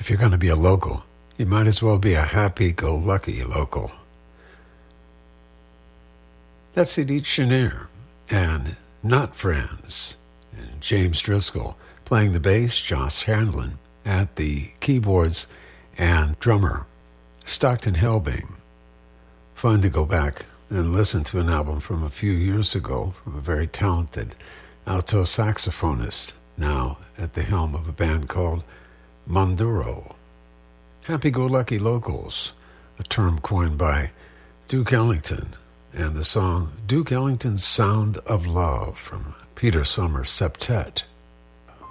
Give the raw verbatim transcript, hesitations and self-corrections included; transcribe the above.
if you're going to be a local, you might as well be a happy-go-lucky local. That's Edith Chenier and Not Friends, and James Driscoll playing the bass, Josh Handlin at the keyboards, and drummer Stockton Helbing. Fun to go back and listen to an album from a few years ago from a very talented alto saxophonist, now at the helm of a band called Monduro. Happy-go-lucky locals, a term coined by Duke Ellington, and the song Duke Ellington's Sound of Love from Peter Summers Septet.